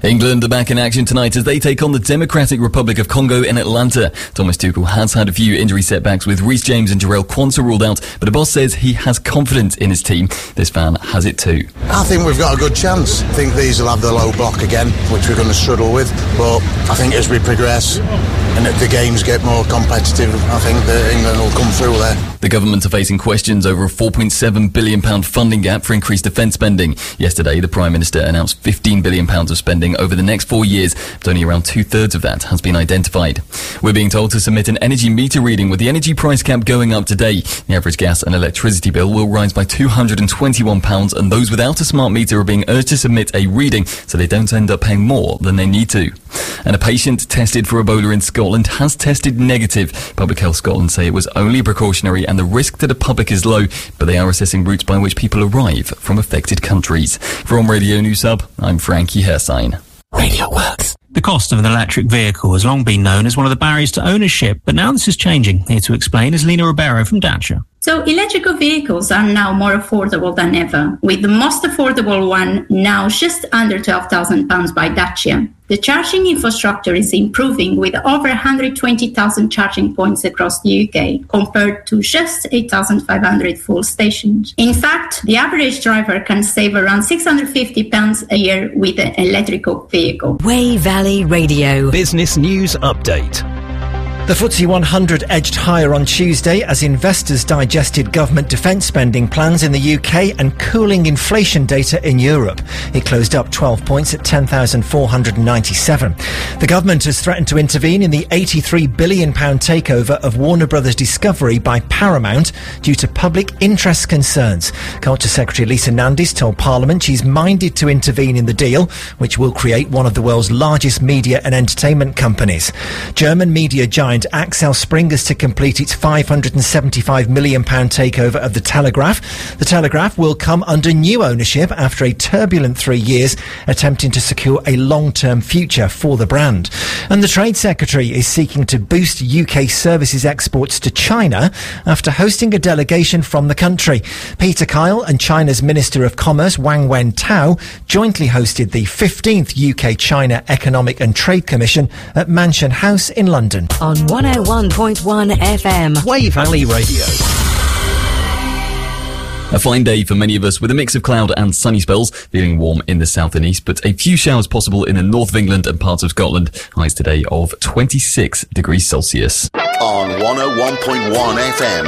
England are back in action tonight as they take on the Democratic Republic of Congo in Atlanta. Thomas Tuchel has had a few injury setbacks with Reece James and Jarell Quansah ruled out, but the boss says he has confidence in his team. This fan has it too. I think we've got a good chance. I think these will have the low block again, which we're going to struggle with. But I think as we progress and the games get more competitive, I think that England will come through there. The government are facing questions over a £4.7 billion funding gap for increased defence spending. Yesterday, the Prime Minister announced £15 billion of spending over the next 4 years, but only around two-thirds of that has been identified. We're being told to submit an energy meter reading with the energy price cap going up today. The average gas and electricity bill will rise by £221, and those without a smart meter are being urged to submit a reading so they don't end up paying more than they need to. And a patient tested for Ebola in Scotland has tested negative. Public Health Scotland say it was only precautionary and the risk to the public is low, but they are assessing routes by which people arrive from affected countries. From Radio News Hub, I'm Frankie Hersine. Radio Works. The cost of an electric vehicle has long been known as one of the barriers to ownership, but now this is changing. Here to explain is Lena Ribeiro from Dacia. So electrical vehicles are now more affordable than ever, with the most affordable one now just under £12,000 by Dacia. The charging infrastructure is improving with over 120,000 charging points across the UK, compared to just 8,500 full stations. In fact, the average driver can save around £650 a year with an electrical vehicle. Way Valley Radio. Business News Update. The FTSE 100 edged higher on Tuesday as investors digested government defence spending plans in the UK and cooling inflation data in Europe. It closed up 12 points at 10,497. The government has threatened to intervene in the £83 billion takeover of Warner Brothers Discovery by Paramount due to public interest concerns. Culture Secretary Lisa Nandes told Parliament she's minded to intervene in the deal, which will create one of the world's largest media and entertainment companies. German media giant Axel Springer to complete its £575 million takeover of The Telegraph. The Telegraph will come under new ownership after a turbulent 3 years, attempting to secure a long-term future for the brand. And the Trade Secretary is seeking to boost UK services exports to China after hosting a delegation from the country. Peter Kyle and China's Minister of Commerce Wang Wentao jointly hosted the 15th UK-China Economic and Trade Commission at Mansion House in London. On 101.1 FM. Way Valley Radio. A fine day for many of us with a mix of cloud and sunny spells, feeling warm in the south and east, but a few showers possible in the north of England and parts of Scotland. Highs today of 26 degrees Celsius. On 101.1 FM.